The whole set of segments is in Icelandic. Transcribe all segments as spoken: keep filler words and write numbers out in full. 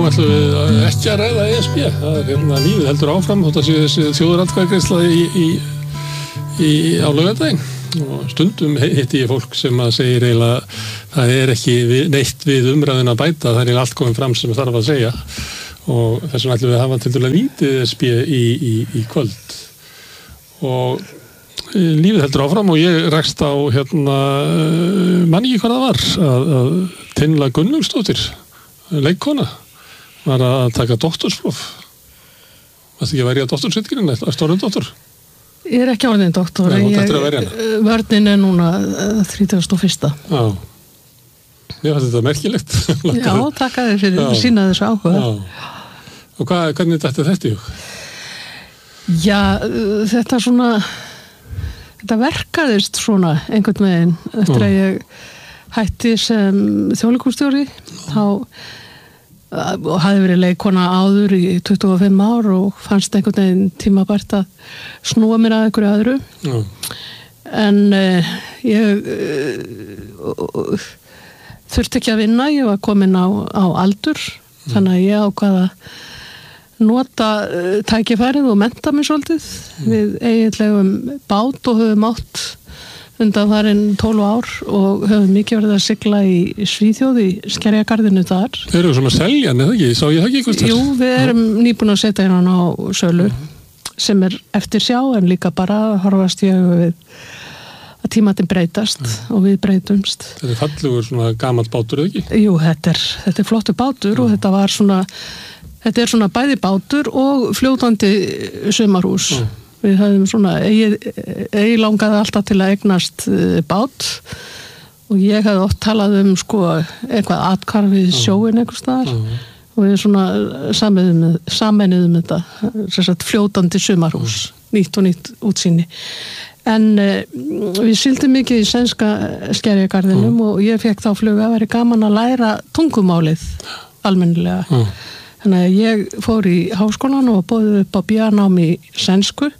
ætlum við ekki að ræða E S B. Það er hérna lífið heldur áfram, þótt að sé þessi þjóðaratkvæðagreiðsla í, í, í á laugardaginn. Og stundum hitti ég fólk sem að segir eiginlega það er ekki við, neitt við umræðin að bæta, það er allt komið fram sem þarf að segja. Og þess vegna ætlum við að hafa til dæmis lítið E S B í, í, í kvöld. Og lífið heldur áfram og ég rekst á hérna, mann ekki hvað það var, að, að Tinna Gunnlaugsdóttir, leikkona, var að taka doktorspróf. Varstu ekki að verja doktorsritgerðina, að stórum doktor? Ég er ekki orðin doktor. Nei, hún ættir að verja hana. Vörnin er núna þrítugasta og fyrsta. Já. Mér fannst þetta merkilegt. Já, takk að þið fyrir að sína þessu áhuga. Já. Og hvað, hvernig þetta þetta í hug? Já, þetta svona, þetta verkaðist svona einhvern veginn eftir að ég hætti sem þjóðleikhússtjóri, þá og hafði verið leikkona áður í tuttugu og fimm ár og fannst einhvern veginn tímabært að snúa mér að einhverju öðru. Já. En uh, ég uh, þurfti ekki að vinna, ég var komin á, á aldur, mm. þannig að ég ákvað að nota uh, tækifærið og mennta mig svolítið. Mm. Við eiginlegum bát og höfum átt undanfarin tólf ár og höfum mikið verið að sigla í Svíþjóð í Skerjagarðinu þar. Þeir eru svona seljan, eða ekki? Sá ég það ekki einhvers þar? Jú, við erum nýbúin að setja hérna á sölu mm. sem er eftir sjá en líka bara horfast ég við að tímatinn breytast mm. og við breytumst. Þetta er fallegur svona gamall bátur, eða ekki? Jú, þetta er, þetta er flottur bátur mm. og þetta var svona, þetta er svona bæði bátur og fljótandi sumarhús. Mm. Við höfum svona, ég, ég langaði alltaf til að eignast bát og ég hefði oft talað um sko eitthvað athvarfið sjóin einhvers staðar uh-huh. og við svona sameinuðum þetta, sagt, fljótandi sumarhús, uh-huh. nýtt og nýtt útsýni. En uh, við sýldum mikið í sænska Skerjagarðinum uh-huh. og ég fekk þá flugu að vera gaman að læra tungumálið almennilega. Uh-huh. Þannig að ég fór í háskólan og bóði upp á B A-nám í sænsku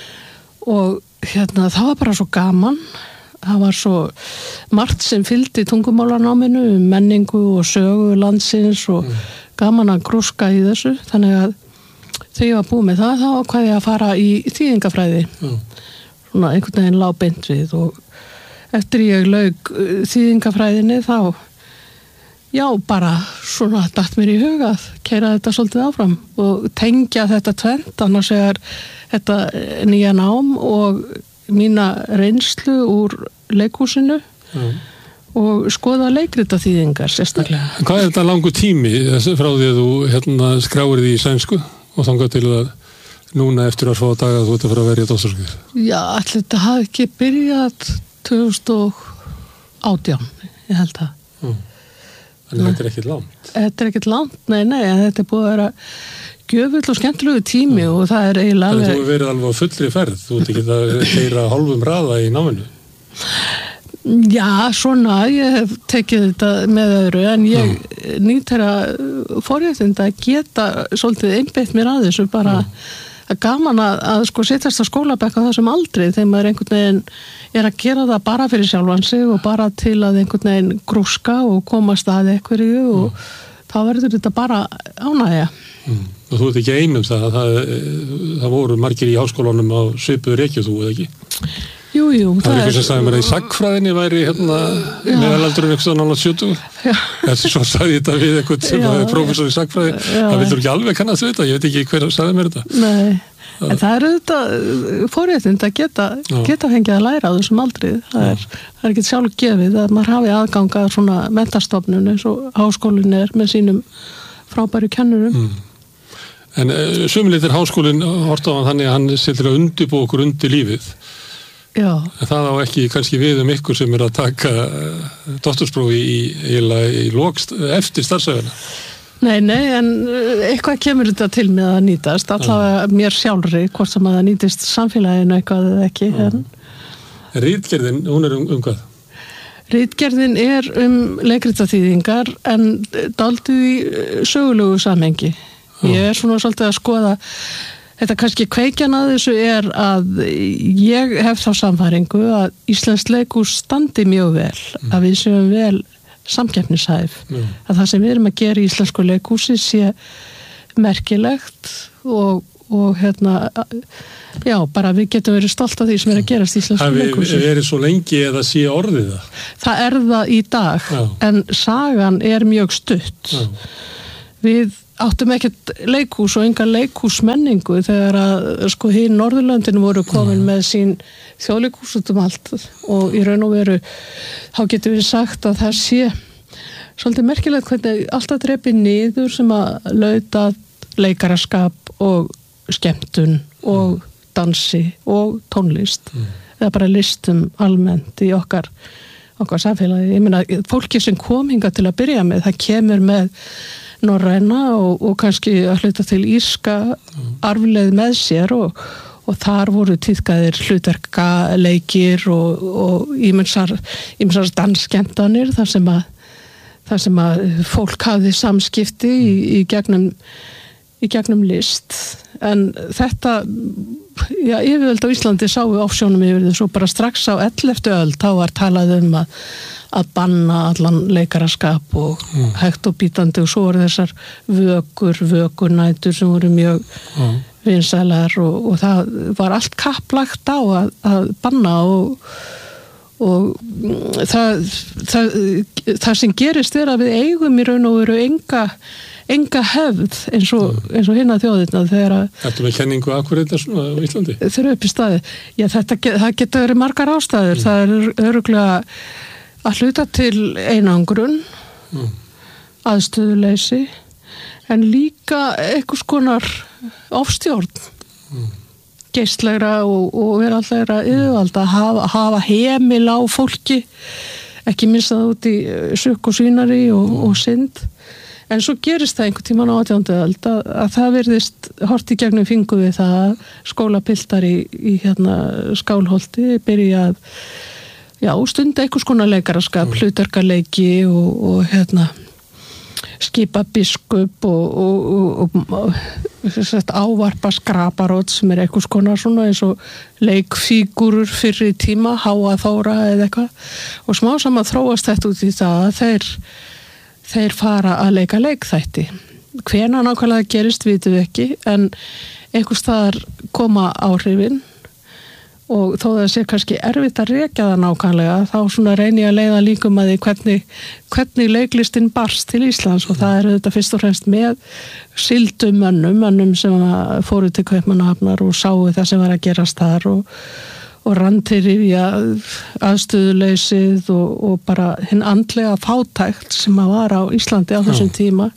og hérna það var bara svo gaman. Það var svo margt sem fylgdi tungumálanáminu, menningu og sögu landsins og mm. gaman að grúska í þessu. Þannig að þegar ég var búið með það, þá ákvað ég að fara í þýðingafræði. Mm. Svona einhvern veginn lá beint við og eftir ég lauk þýðingafræðinni þá já, bara svona datt mér í hug að keyra þetta svolítið áfram og tengja þetta tvennt, annars er þetta nýja nám og mína reynslu úr leikhúsinu mm. og skoða leikritaþýðingar sérstaklega. En hvað er þetta langur tími frá því að þú hérna, skráir því í sænsku og þangað til að núna eftir að fá daga þú ert að fara að verja dóttorsritgerð? Já, allir þetta hafi ekki byrjað tvö þúsund og átján, ég held það. Mm. Þannig að þetta er ekkert langt. Þetta er ekkert langt, nei, nei, en þetta er búið að vera gjöfull og skemmtilegu tími ja. Og það er eiginlega alveg... Þannig að þú hefur verið alveg á fullri ferð, þú ert ekki að keyra hálfum hraða í náminu. Já, svona, ég hef tekið þetta með öðru, en ég ja. Nýt þeirra forréttinda að geta svolítið einbeitt mér að þessu, bara ja. Að gaman að, að sko setjast á skólabekk á þessum aldri, þegar maður einhvern veginn er að gera það bara fyrir sjálfan sig og bara til að einhvern veginn grúska og komast að einhverju og mm. þá verður þetta bara ánægja. Mm. Og þú ert ekki einum það, það, það voru margir í háskólanum á svipuðu rekju þú, eða ekki? Jú, jú. Það er eitthvað sem sagði mér að í sagnfræðinni væri hérna meðalaldurinn eitthvað nálega sjötugur. Þessi svo sagði þetta við eitthvað sem er prófessor í sagnfræði. Það vildur ekki alveg kannast við þetta, ég veit ekki hver sagði mér þetta. Nei, það. En það er auðvitað forréttind að geta, geta fengið að læra á þessum aldrið. Það er, það er ekki sjálf gefið að maður hafi aðgang að svona menntastofnun eins og háskólinn er með sínum frábæru kennurum. Mm. En uh, sumuleitir háskólinn horta á hann þannig að hann setur að undirbúa okkur undir lífið. Já. En það á ekki kannski við um ykkur sem er að taka doktorsprófi í, í, í lókst eftir starfsæfina. Nei, nei, en eitthvað kemur þetta til með að nýtast, allavega mér sjálfri, hvort sem að það nýtist samfélaginu eitthvað eða ekki. En... Ritgerðin, hún er um, um hvað? Ritgerðin er um leikritaþýðingar en dálítið í sögulegu samhengi. Ég er svona svolítið að skoða. Þetta kannski kveikjan að þessu er að ég hef þá samfæringu að íslenskt leikhús standi mjög vel, mm. að við séum vel samkeppnishæf. Já. Að það sem við erum að gera í íslensku leikhúsi sé merkilegt og, og hérna, já, bara við getum verið stolt af því sem er að gerast í íslensku leikhúsi. Það er svo lengi eða sé orðið það? Það er það í dag, já. En sagan er mjög stutt. Já. Við áttum ekkert leikhús og enga leikhúsmenningu þegar að sko hinn Norðurlöndin voru komin með sín þjóðleikhús út um allt og í raun og veru þá getum við sagt að það sé svolítið merkilegt hvernig alltaf drepi niður sem að lauta leikaraskap og skemmtun og dansi og tónlist mm. eða bara listum almennt í okkar okkar samfélagi. Ég meina, fólki sem kom hingað til að byrja með, það kemur með norræna og, og kannski að hluta til írska arfleið með sér og, og þar voru tíðkaðir hlutverkaleikir og, og ímensar, ímensar dansskemmtanir þar sem að þar sem að fólk hafði samskipti í, í gegnum í gegnum list, en þetta já, yfirvöld á Íslandi sáu ofsjónum yfir þessu og bara strax á elleftu öld þá var talað um að, að banna allan leikaraskap og mm. hægt og bítandi og svo voru þessar vökur, vökunætur sem voru mjög mm. vinsælar og, og það var allt kapplagt á að, að banna og og það, það, það sem gerist er að við eigum í raun og veru enga, enga hefð eins og, eins og hinna þjóðirna þegar að... Ertu með kenningu af hverju þetta svona á Íslandi? Þeir eru upp í staði. Já, þetta, það geta verið margar ástæður. Mm. Það er örugglega að hluta til einangrun, mm. aðstöðuleysi, en líka einhvers konar ofstjórn. Mm. geistlegra og, og veraldlegra yfirvalda að hafa, hafa hemil á fólki, ekki minnst það út í sukk og svínari og, og synd. En svo gerist það einhvern tímann á átjándu öld að, að það virðist hort í gegnum fingu við það að skólapiltar í, í hérna Skálholti byrja að já, stunda einhvers konar leikaraskap, hlutverkaleiki og, og hérna skipa biskup og, og, og, og ávarpa skraparót sem er einhvers konar svona eins og leikfígúrur fyrir tíma, Háa Þóra eða eitthvað og smá saman þróast þetta út í það að þeir, þeir fara að leika leikþætti. Hvenær nákvæmlega gerist vitum við ekki en einhvers staðar koma áhrifin og þó það sé kannski erfitt að rekja það nákvæmlega þá svona reyni ég að leiða líkum að því hvernig, hvernig leiklistin barst til Íslands og það er þetta fyrst og fremst með sildum mönnum, mönnum sem fóru til Kaupmannahafnar og sáu það sem var að gerast þar og, og rann til rifja aðstöðuleysið og, og bara hinn andlega fátækt sem að var á Íslandi á þessum tíma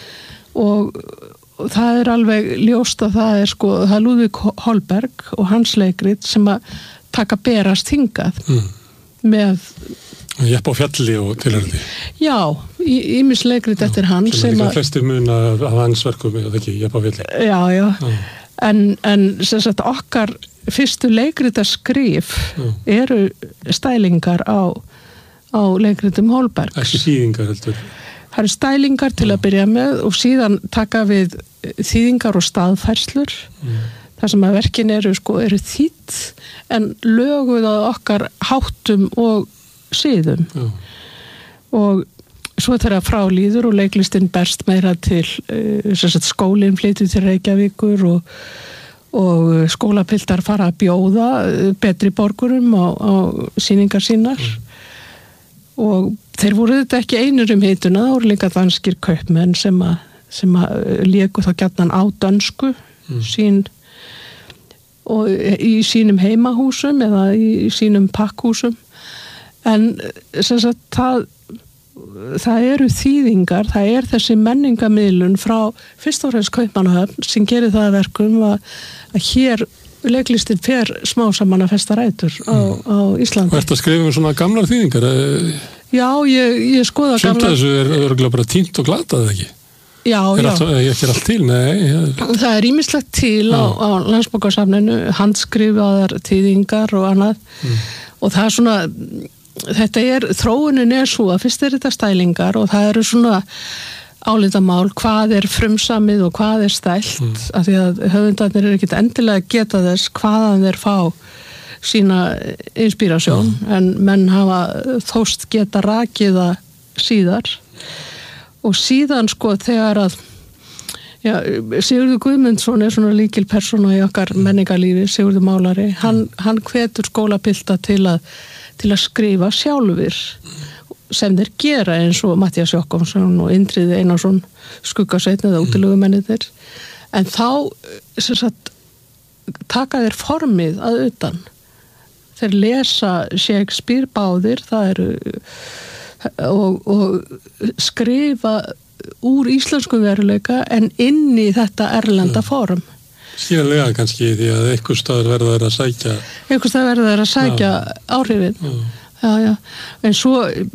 og og það er alveg ljóst að það er sko, það er Lúðvík Holberg og hans leikrit sem að taka berast hingað mm. með Jepp á fjalli og tilhörði. Já, ýmis leikrit eftir hann sem er líka flestir muna af hans verkum eða ekki, Jepp á fjalli. Já, já, já. En, en sem sagt okkar fyrstu leikrita skrif já. Eru stælingar á, á leikritum Holbergs. Ekki þýðingar heldur. Það eru stælingar til að byrja með og síðan taka við þýðingar og staðfærslur mm. þar sem að verkin eru, sko, eru þýtt en löguð á okkar háttum og siðum mm. og svo þegar frá líður og leiklistin berst meira til uh, skólinn flytur til Reykjavíkur og, og skólapiltar fara að bjóða betri borgurum á, á sýningar sínar mm. og þeir voru þetta ekki einur um hituna, það voru líka danskir kaupmenn sem að, sem að léku þá gjarnan á dönsku mm. sín og í sínum heimahúsum eða í sínum pakkhúsum en sem sagt það, það eru þýðingar, það er þessi menningamiðlun frá fyrst og fremst Kaupmannahöfn sem gerir það að verkum að, að hér leiklistin fer smá saman að festa rætur á, mm. á Íslandi. Og ertu að skrifa um svona gamlar þýðingar? Já, ég, ég skoða gamla... Sumt að þessu er örgulega bara tínt og glatað, ekki? Já, er já. Allt, ekki er allt til, nei. Ja. Það er ýmislegt til á, á Landsbókasafninu, handskrifaðar þýðingar og annað. Mm. Og það er svona, þetta er, þróunin er svo að fyrst er þetta stælingar og það eru svona álitamál, hvað er frumsamið og hvað er stælt, mm. af því að höfundarnir eru ekkert endilega að geta þess hvaðan þeir fá sína inspírasjón, mm. en menn hafa þóst geta rakið að síðar og síðan sko þegar að já, Sigurður Guðmundsson er svona líkil persóna í okkar menningarlífi, Sigurður málari, hann, hann hvetur skólapilta til að, til að skrifa sjálfur sem þeir gera eins og Matthías Jokkonsson og Indriði Einarsson skuggasveitn eða útilögumennir en þá sem sagt, taka þeir formið að utan þeir lesa Shakespeare báðir það eru og, og skrifa úr íslenskum veruleika en inn í þetta erlenda form Skýranlega kannski því að einhver staður verður að sækja einhver staður verður að sækja já. áhrifin já. Já, já, en svo,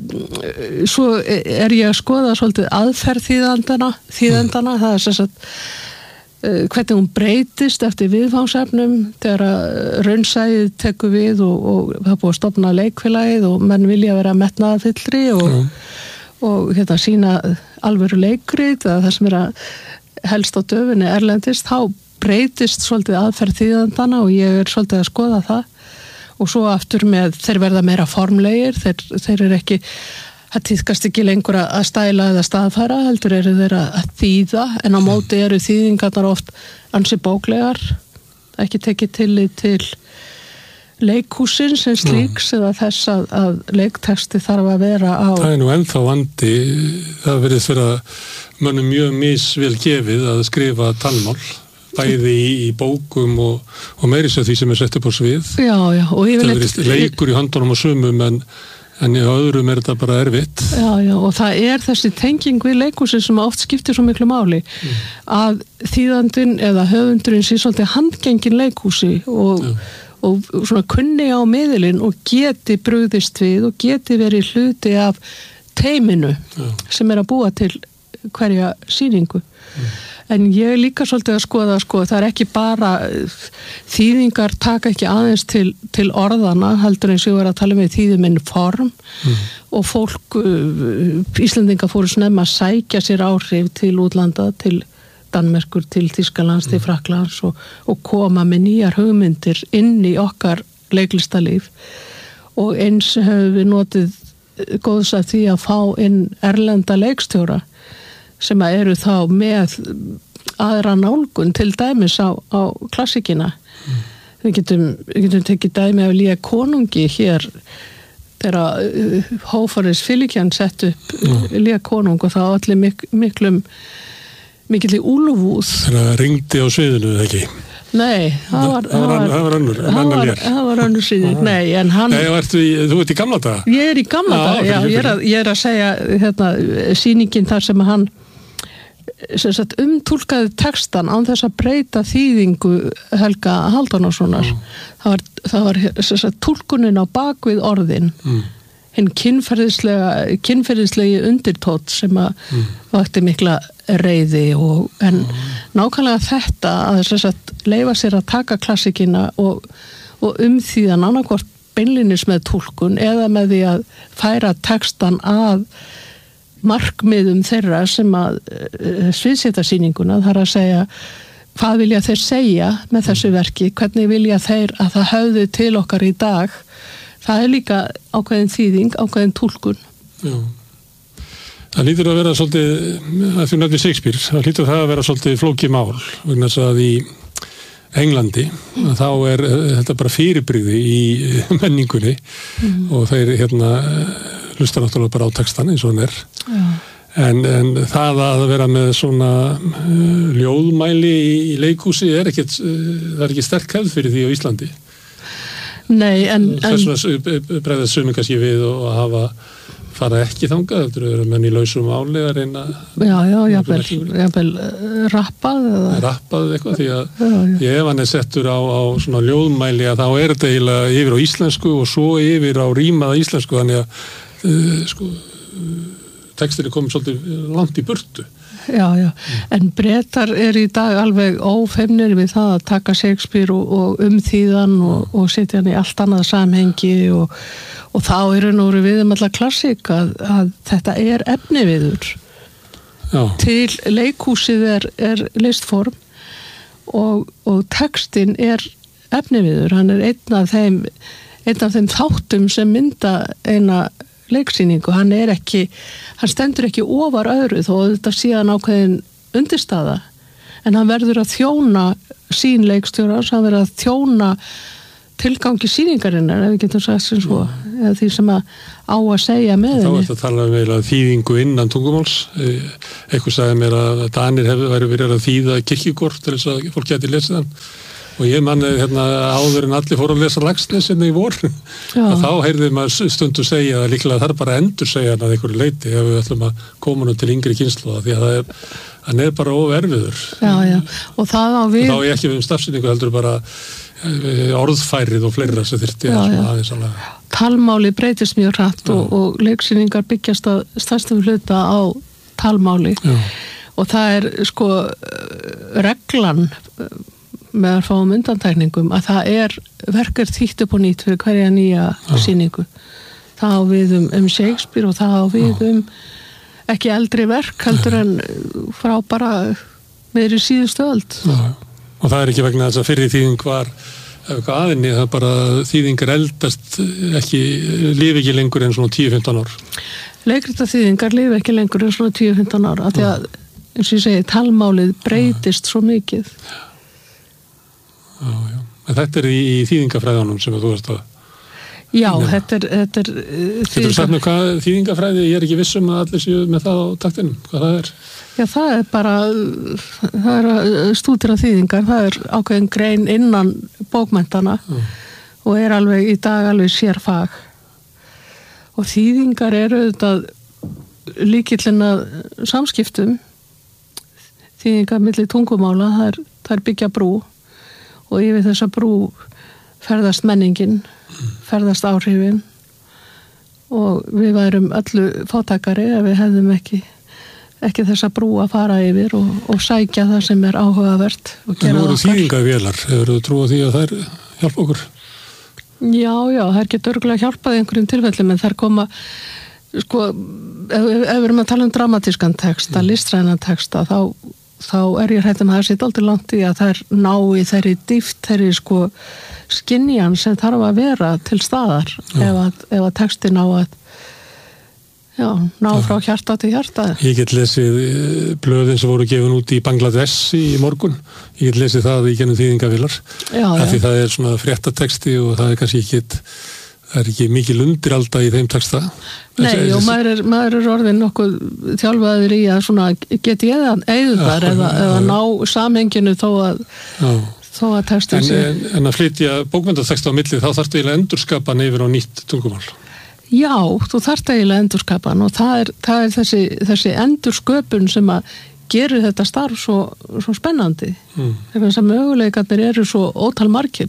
svo er ég að skoða svolítið aðferð þýðandana, þýðandana, það er sem sagt hvernig hún breytist eftir viðfangsefnum þegar raunsæið tekur við og, og það er búið að stofna leikfélagið og menn vilja vera metnaðarfyllri og, mm. og hérna sína alvöru leikrit eða það sem er að helst á döfinni erlendist, þá breytist svolítið aðferð þýðandana og ég er svolítið að skoða það og svo aftur með þeir verða meira formlegir, þeir, þeir eru ekki, það tíðkast ekki lengur að stæla eða staðfæra, heldur eru þeir að þýða, en á móti eru þýðingarnar oft ansi bóklegar, ekki tekið tillit til leikhúsins sem slíks eða þess að, að leikteksti þarf að vera á... Það er nú ennþá vandi, það verið fyrir að mönnum mjög misvel gefið að skrifa talmál. Bæði í, í bókum og, og meiri sér því sem er sett upp á svið. Já, já. Og ég vil það verið leikur í höndunum og sumum en, en í öðrum er þetta bara erfitt. Já, já, og það er þessi tenging við leikhúsin sem oft skiptir svo miklu máli mm. að þýðandinn eða höfundurinn sé svolítið handgengin leikhúsi og, og svona kunni á miðilinn og geti brugðist við og geti verið hluti af teiminu já. Sem er að búa til hverja sýningu. Mm. En ég er líka svolítið að skoða, sko, það er ekki bara, þýðingar taka ekki aðeins til, til orðana, heldur eins og ég var að tala með þýðuminn form mm. og fólk, Íslendingar fóru snemma að sækja sér áhrif til útlanda, til Danmerkur, til Þýskalands, mm. til Frakklands og, og koma með nýjar hugmyndir inn í okkar leiklistalíf og eins höfum við notið góðs að því að fá inn erlenda leikstjóra sem eru þá með aðra nálgun til dæmis á, á klassikina. Mm. Við getum, við getum tekið dæmi af Lía konungi hér þegar uh, Hófaris Fyllikjan sett upp mm. Lía konung og það allir mik miklum mikilli úlfúð. Þegar það ringdi á sviðinu, ekki? Nei, það var það var, það var önnur, það var, það var önnur síðan, nei, en hann Nei, ertu í, þú ert í gamla daga? Ég er í gamla daga, já, ég er að, ég er að segja hérna, sýningin þar sem hann sem sagt, umtúlkaði textan án þess að breyta þýðingu Helga Halldórssonar mm. það var, það var sem sagt, túlkunin á bakvið orðin mm. hinn kynferðislega kynferðislegi undirtótt sem að mm. vakti mikla reiði og, en mm. nákvæmlega þetta að þess að leyfa sér að taka klassikina og, og umþýðan annarkvort beinlinis með túlkun eða með því að færa textan að markmiðum þeirra sem að uh, sviðseta sýninguna, þar að segja hvað vilja þeir segja með þessu verki, hvernig vilja þeir að það höfði til okkar í dag. Það er líka ákveðin þýðing, ákveðin túlkun. Já. Það lítur að vera svolítið, að þú nefnir Shakespeare, það lítur það að vera svolítið flókið mál, vegna þess að í Englandi, mm. þá er þetta bara fyrirbrigði í menningunni mm. og þeir hérna hlustar náttúrulega bara á textan eins og hann er en, en það að vera með svona uh, ljóðmæli í, í leikhúsi er ekkert uh, það er ekki sterk hefð fyrir því á Íslandi. Nei, en þess vegna bregðast sumir kannski við og að hafa fara ekki þangað, þetta eru menn í lausum áli að reyna já, já, jafnvel, jafnvel rappað eða rappað eitthvað því að já, já. Ef hann er settur á, á svona ljóðmæli að þá er þetta eiginlega yfir á íslensku og svo yfir á rímaða íslensku þannig að uh, sko textin er komið svolítið langt í burtu. Já, já, en Bretar er í dag alveg ófeimnir við það að taka Shakespeare og, og umþýðan og, og setja hann í allt annað samhengi og, og þá eru nú við um alla klassík að, að þetta er efniviður. Já. Til leikhúsið er, er listform og, og textin er efniviður, hann er einn af þeim einn af þeim þáttum sem mynda eina leiksýningu, hann er ekki hann stendur ekki ofar öðru þó þetta síðan ákveðin undirstaða en hann verður að þjóna sín leikstjóra, hann verður að þjóna tilgangi sýningarinnar ef við getum sagt sem svo eða því sem að á að segja með henni. Þá er þetta að tala um eiginlega þýðingu innan tungumáls. Eitthvað sagði mér að Danir hefur væri verið að þýða kirkjugorð til þess að fólk geti lesið hann og ég manni hérna áður en allir fóru að lesa Laxness hérna í vor að þá heyrði maður stundu segja að líklega það er bara að endur segja hann að einhverju leiti ef við ætlum að koma nú til yngri kynslóða því að það er, hann er bara oferviður. Já, já, og það á við... Og þá er ég ekki við um stafsynningu heldur bara orðfærið og fleira sem þyrfti já, að já. aðeins alveg. Talmáli breytist mjög hratt og, og leiksýningar byggjast að stærstum hluta á talmáli Já. Og það er sko reglan með að fáum undantækningum að það er verkar þýtt upp og nýtt fyrir hverja nýja Já. Sýningu. Það á við um, um Shakespeare og það á við Já. Um ekki eldri verk heldur en frá bara meðri síðustu öld. Já. Og það er ekki vegna þess að fyrri þýðing var eitthvað aðinni, það er bara þýðingar eldast ekki, lifi ekki lengur en svona tíu til fimmtán ár. Leikrita þýðingar lifi ekki lengur en svona tíu til fimmtán ár, af því að, eins og ég segi, talmálið breytist svo mikið. Já, já. En þetta er í, í þýðingafræðanum sem þú veist að... Já, já. þetta er... Þetta er þýðingar... Getur þú sagt mér hvað þýðingafræði, ég er ekki viss um að allir séu með það á taktinum, hvað það er? Já, það er bara, það er stúdira þýðingar, það er ákveðin grein innan bókmenntana mm. og er alveg í dag alveg sérfag. Og þýðingar eru auðvitað lykillinn að samskiptum, þýðingar milli tungumála, það er, það er byggja brú og yfir þessa brú ferðast menningin, ferðast áhrifin og við værum öllu fátækari ef við hefðum ekki ekki þessa brú að fara yfir og, og sækja það sem er áhugavert og gera það okkar. En nú eru þýðingavélar, hefur þú trúið því að þær hjálpa okkur? Já, já, þær getur örgulega hjálpað í einhverjum tilfellum en þær koma, sko, ef, ef við erum að tala um dramatískan texta, mm. listrænan texta, þá, þá er ég hrætt um að það sé dálítið langt í að þær ná í þeirri dýft, þeirri sko skynjan sem þarf að vera til staðar ef að, ef að textin á að Já, ná frá hjarta til hjarta. Ég get lesið blöðin sem voru gefin út í Bangladesh í morgun. Ég get lesið það í gennum þýðingavélar. Já, já. Því það er svona fréttateksti og það er kannski ekki, það er ekki mikil undiralda í þeim texta. Nei, og maður er, maður er orðin nokkuð þjálfaður í að svona geti eða eðvar eða, eða ná samhenginu þó að, þó að textin sé. En, en að flytja bókmenntateksta á milli, þá þarftu eiginlega endurskapa hann yfir á nýtt tungumál. Já, þú þarft eiginlega endurskapan og það er, það er þessi, þessi endursköpun sem að gerir þetta starf svo, svo spennandi. Mm. Þess að möguleikarnir eru svo ótal margir.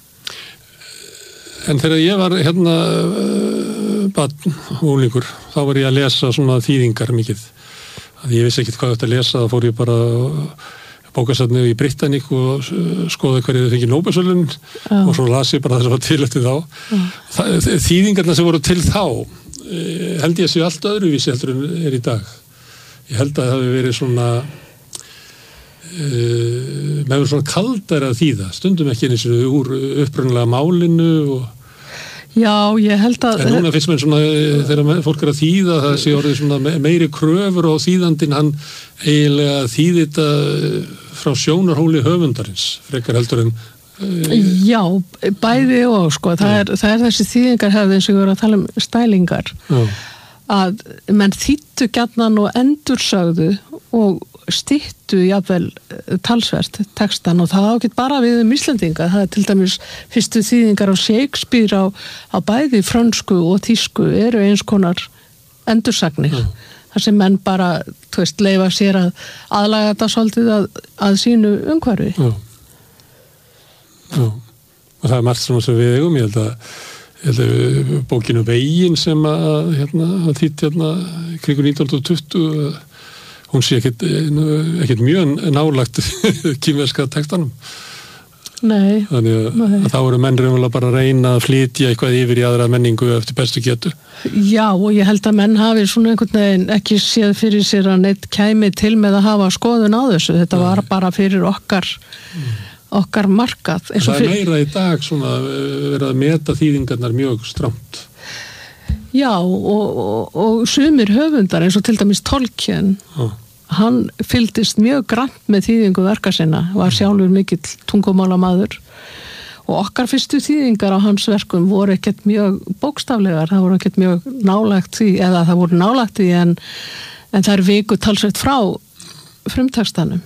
En þegar ég var hérna uh, barn, unglingur, þá var ég að lesa svona þýðingar mikið. Að ég vissi ekkert hvað þetta að lesa, þá fór ég bara bókasafni í Britanník og skoða hverju þau fengið Nóbelsverðlaun og svo las ég bara þess að það var til eftir þá. Það, þýðingarna sem voru til þá held ég að séu allt öðruvísi heldur en er í dag. Ég held að það hafi verið svona uh, með svona kaldar að þýða, stundum ekki eins og úr upprunalega málinu og Já, ég held að... En núna finnst mér svona, þegar fólk er að þýða, það sé orðið svona meiri kröfur og þýðandinn, hann eiginlega þýði þetta frá sjónarhóli höfundarins, frekar heldur en... Uh, Já, bæði og sko, það er, það er þessi þýðingarhefði eins og við erum að tala um stælingar, já. Að menn þýttu gjarnan og endursögðu og styttu jafnvel talsvert textan og það ágætt bara við um Íslendinga, það er til dæmis fyrstu þýðingar á Shakespeare á, á bæði frönsku og þýsku eru eins konar endursagnir mm. þar sem menn bara, þú veist, leyfa sér að aðlaga þetta svolítið að, að sínu umhverfi Já. Já, og það er margt svona sem við eigum, ég held að ég held að bókinu Veginn sem að, hérna, að þýtt hérna kringu nítján hundruð tuttugu hún sé ekkert, ekkert mjög nálagt kínverska textanum. Nei. Þannig að, að þá eru menn raunverulega bara að reyna að flytja eitthvað yfir í aðra menningu eftir bestu getu. Já, og ég held að menn hafi svona einhvern veginn ekki séð fyrir sér að neitt kæmi til með að hafa skoðun á þessu. Þetta Nei. Var bara fyrir okkar mm. okkar markað. Það er meira í dag svona verið að meta þýðingarnar mjög strangt. Já, og, og, og sumir höfundar eins og til dæmis Tolkien, Já. Hann fylgdist mjög grannt með þýðingu verka sinna, var sjálfur mikill tungumálamaður og okkar fyrstu þýðingar á hans verkum voru ekkert mjög bókstaflegar, það voru ekkert mjög nálægt því, eða það voru nálægt því en, en það er viku talsveit frá frumtextanum.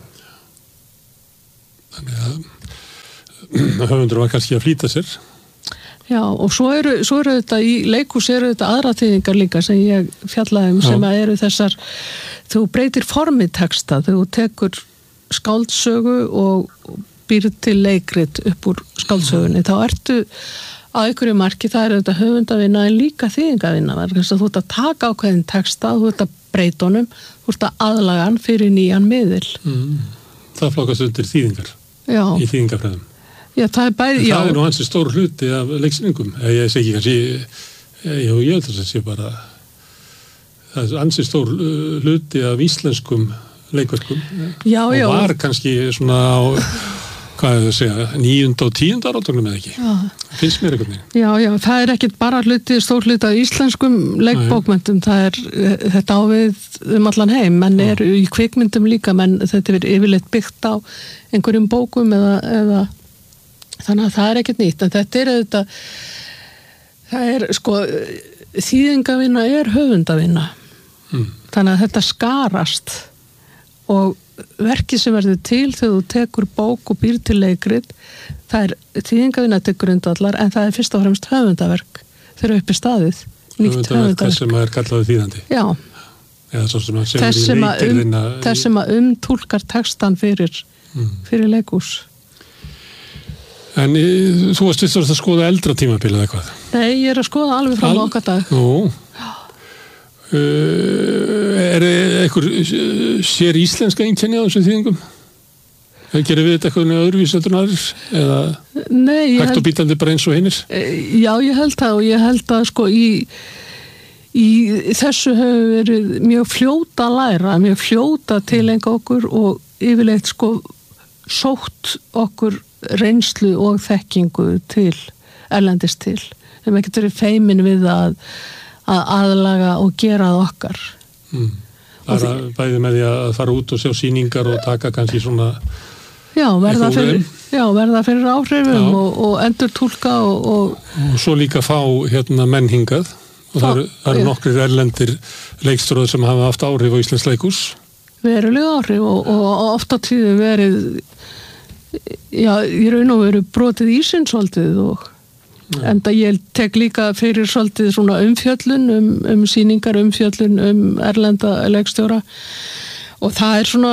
Þannig að höfundur var kannski að flýta sér. Já, og svo eru, svo eru þetta í leikhús eru þetta aðra þýðingar líka sem ég fjallaði um, sem að eru þessar, þú breytir formið texta, þú tekur skáldsögu og býr til leikrit upp úr skáldsögunni, þá ertu á einhverju marki, það er þetta höfundavinna en líka þýðingavinna, þess að þú ert að taka ákveðin texta, þú ert að breyta honum, þú ert að aðlaga hann fyrir nýjan miðil. Mm. Það flokkast undir þýðingar Já. Í þýðingafræðum. Já, það er bæði, já. Það er nú hansi stór hluti af leiksýningum. Ég segi kannski, já, ég held þess að sé bara, það er hansi stór hluti af íslenskum leikverkum. Já, já. Og var kannski svona á, hvað er það að segja, níunda og tíunda áratögnum eða ekki. Já. Finnst mér einhvern veginn. Já, já, það er ekkert bara hluti, stór hluti af íslenskum leikbókmyndum, það er þetta ávið um allan heim, menn eru í kvikmyndum líka, menn þetta er yfirleitt byggt á einhverjum bókum eða, eða þannig að það er ekkert nýtt, en þetta er auðvitað, það er sko, þýðingavinna er höfundavinna, mm. þannig að þetta skarast og verkið sem verður til þegar þú tekur bók og býr til leikrit, það er þýðingavinna til grundvallar, en það er fyrst og fremst höfundaverk þegar upp í staðið, nýtt höfundaverk. Höfundaverk sem er kallaði þýðandi. Já. Eða svo sem að semur í leitirðina. Þess sem að umtúlkar textan fyrir, mm. fyrir leikhús. En þú varst fyrst að skoða eldra tímabilið eitthvað? Nei, ég er að skoða alveg frá okkar dag. Nú, uh, er einhver sér íslenska einkenni á þessum þýðingum? Gerir við þetta eitthvað öðruvísi en aðrir? Eða Nei, hægt held... og bítandi bara eins og hinnir? Já, ég held það og ég held að sko í, í þessu hefur verið mjög fljóta að læra, mjög fljóta til enga okkur og yfirleitt sko sótt okkur reynslu og þekkingu til, erlendis til. Við hefum ekkert verið feimin við að, að aðlaga og gera það okkar. Mm. Það er bæði með því að fara út og sjá sýningar og taka kannski svona já, verða fyrir, já, verða fyrir áhrifum og, og endur túlka og, og... og svo líka fá hérna menn hingað og það eru, það eru nokkrir erlendir leikstjórar sem hafa haft áhrif á Íslands leikhús. Verulega áhrif og, og oft á tíðum verið já, ég raun og veru brotið í sinn svolítið og ja. Enda ég tek líka fyrir svolítið svona umfjöllun um, um sýningar umfjöllun um erlenda leikstjóra og það er svona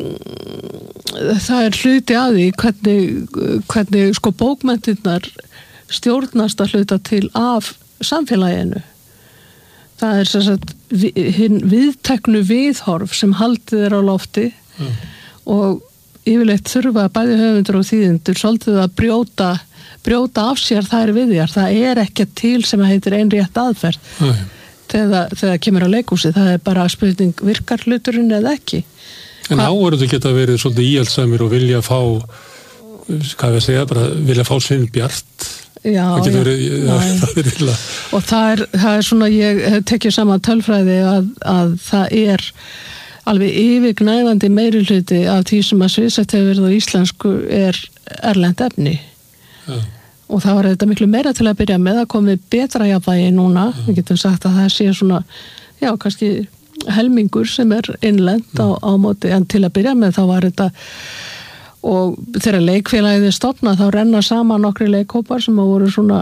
það er hluti að því hvernig, hvernig sko bókmenntirnar stjórnast að hluta til af samfélaginu. Það er sem sagt hinn viðteknu viðhorf sem haldið er á lofti ja. Og yfirleitt þurfa bæði höfundur og þýðendur svolítið að brjóta, brjóta af sér þær við þér. Það er ekki til sem heitir ein rétt aðferð þegar það kemur á leikhúsi. Það er bara spurning virkar hluturinn eða ekki. En áhverju geta verið svolítið íhaldsamir og vilja fá, hvað við segja, bara vilja fá sinn bjart. Já, það já, verið, já, það er illa. Og það er, það er svona, ég hef tekið saman tölfræði að, að það er alveg yfirgnæfandi meiri hluti af því sem að sviðsett hefur verið á íslensku er erlend efni. Ja. Og það var þetta miklu meira til að byrja með að komi betra jafnvægi núna. Ja. Við getum sagt að það sé svona, já, kannski helmingur sem er innlend ja. á, á móti, en til að byrja með þá var þetta, og þegar leikfélagið er stofnað þá renna saman nokkri leikhópar sem voru svona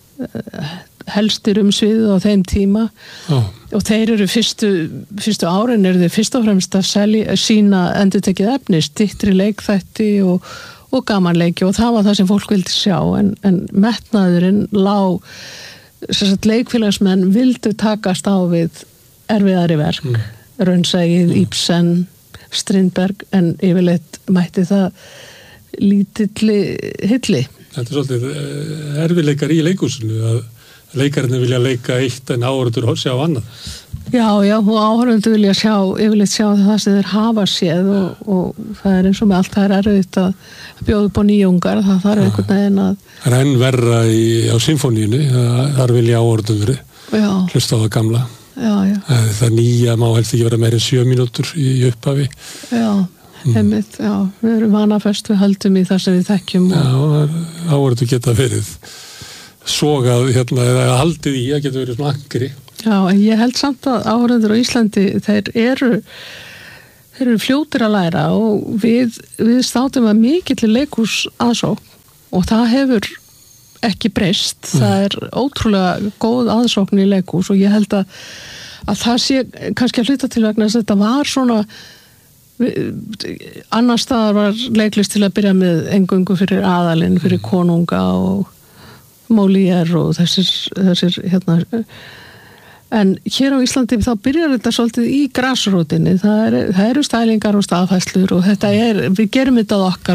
helstir um sviðið á þeim tíma oh. og þeir eru fyrstu, fyrstu árin eru þeir fyrst og fremst að selja, sína endurtekið efni, styttri leikþætti og, og gamanleiki og það var það sem fólk vildi sjá en, en metnaðurinn lá sem sagt leikfélagsmenn vildu takast á við erfiðari verk mm. Raunsægið, mm. Ibsen, Strindberg en yfirleitt mætti það lítilli hilli. Þetta er svolítið erfiðleikar í leikhúsinu að leikarnir vilja leika eitt en áhorfendur sjá annað. Já, já, og áhorfendur vilja sjá, yfirleitt sjá það sem þeir hafa séð og, og það er eins og með allt það er erfitt að bjóða upp á nýjungar, það þarf einhvern veginn að... Það er enn verra í, á symfóníunni, þar vilja áhorfendur hlusta á það gamla. Já, já. Það nýja má helst ekki vera meira en sjö mínútur í upphafi. Já, heimitt, já, við erum vanafest, við höldum í það sem við þekkjum. Og... Já, áhorfendur geta verið sogað hérna, eða haldið í, það getur verið svona angri. Já, en ég held samt að áhorfendur á Íslandi, þeir eru þeir eru fljótir að læra og við, við státum að mikill leikhús aðsókn og það hefur ekki breyst. Mm. Það er ótrúlega góð aðsókn í leikhús og ég held að, að það sé kannski að hluta til vegna þess að þetta var svona annar staðar var leiklist til að byrja með eingöngu fyrir aðalinn, fyrir konunga og Molière og þessir, þessir hérna en hér á Íslandi þá byrjar þetta svolítið í grasrótinni, það, er, það eru stælingar og staðfæslur og þetta er, við gerum þetta okkar